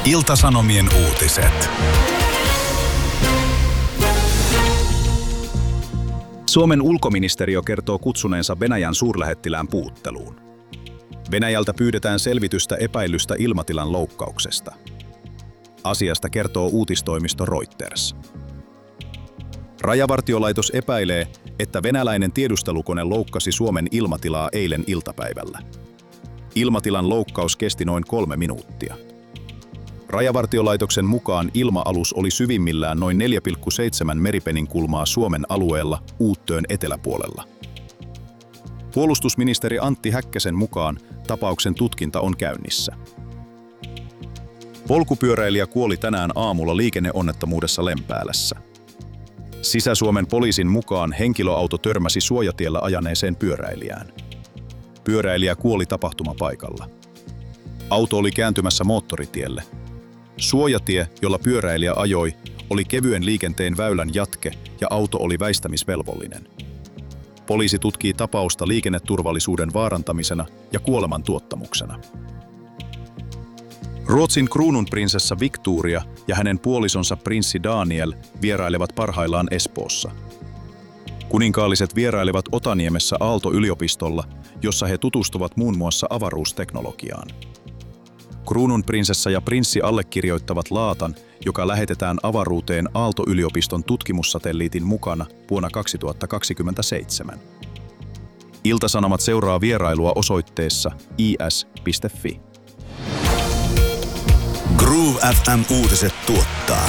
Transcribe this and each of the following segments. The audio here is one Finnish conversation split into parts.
Ilta-Sanomien uutiset. Suomen ulkoministeriö kertoo kutsuneensa Venäjän suurlähettilään puhutteluun. Venäjältä pyydetään selvitystä epäilystä ilmatilan loukkauksesta. Asiasta kertoo uutistoimisto Reuters. Rajavartiolaitos epäilee, että venäläinen tiedustelukone loukkasi Suomen ilmatilaa eilen iltapäivällä. Ilmatilan loukkaus kesti noin 3 minuuttia. Rajavartiolaitoksen mukaan ilma-alus oli syvimmillään noin 4,7 meripeninkulmaa Suomen alueella Uuttöön eteläpuolella. Puolustusministeri Antti Häkkäsen mukaan tapauksen tutkinta on käynnissä. Polkupyöräilijä kuoli tänään aamulla liikenneonnettomuudessa Lempäälässä. Sisä-Suomen poliisin mukaan henkilöauto törmäsi suojatiellä ajaneeseen pyöräilijään. Pyöräilijä kuoli tapahtumapaikalla. Auto oli kääntymässä moottoritielle. Suojatie, jolla pyöräilijä ajoi, oli kevyen liikenteen väylän jatke ja auto oli väistämisvelvollinen. Poliisi tutkii tapausta liikenneturvallisuuden vaarantamisena ja kuoleman tuottamuksena. Ruotsin kruununprinsessa Victoria ja hänen puolisonsa prinssi Daniel vierailevat parhaillaan Espoossa. Kuninkaalliset vierailevat Otaniemessä Aalto-yliopistolla, jossa he tutustuvat muun muassa avaruusteknologiaan. Kruununprinsessa ja prinssi allekirjoittavat laatan, joka lähetetään avaruuteen Aalto-yliopiston tutkimussatelliitin mukana vuonna 2027. Ilta-Sanomat seuraa vierailua osoitteessa is.fi. Groove FM uutiset tuottaa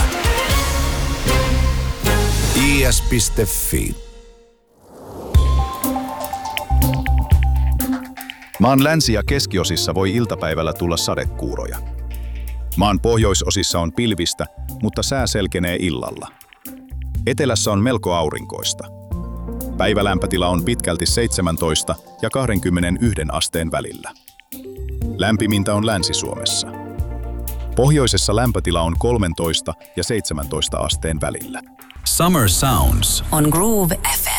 is.fi. Maan länsi- ja keskiosissa voi iltapäivällä tulla sadekuuroja. Maan pohjoisosissa on pilvistä, mutta sää selkenee illalla. Etelässä on melko aurinkoista. Päivälämpötila on pitkälti 17 ja 21 asteen välillä. Lämpimintä on Länsi-Suomessa. Pohjoisessa lämpötila on 13 ja 17 asteen välillä. Summer Sounds on Groove FM.